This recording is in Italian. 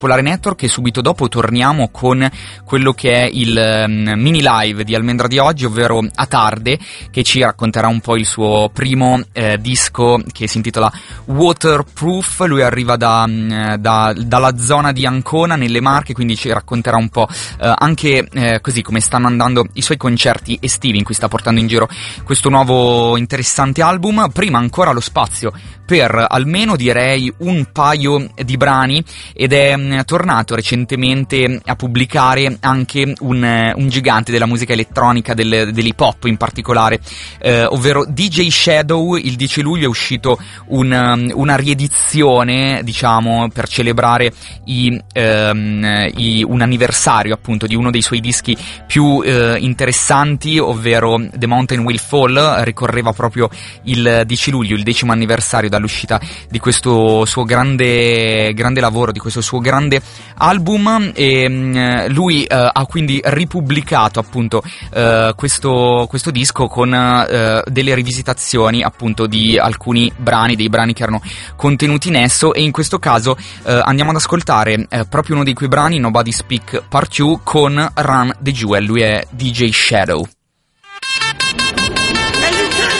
Popolare Network, e subito dopo torniamo con quello che è il mini live di Almendra di oggi, ovvero A Tarde, che ci racconterà un po' il suo primo disco che si intitola Waterproof. Lui arriva dalla zona di Ancona nelle Marche, quindi ci racconterà un po' anche così come stanno andando i suoi concerti estivi in cui sta portando in giro questo nuovo interessante album. Prima ancora lo spazio per almeno direi un paio di brani, ed è tornato recentemente a pubblicare anche un gigante della musica elettronica, dell'hip hop in particolare, ovvero DJ Shadow. Il 10 luglio è uscito una riedizione, diciamo, per celebrare un anniversario appunto di uno dei suoi dischi più interessanti, ovvero The Mountain Will Fall. Ricorreva proprio il 10 luglio, il 10° anniversario dall'uscita di questo suo grande lavoro, di questo suo grande album, e lui ha quindi ripubblicato appunto questo disco con delle rivisitazioni appunto di alcuni brani, dei brani che erano contenuti in esso, e in questo caso andiamo ad ascoltare proprio uno di quei brani, Nobody Speak Part 2, con Run the Jewel. Lui è DJ Shadow.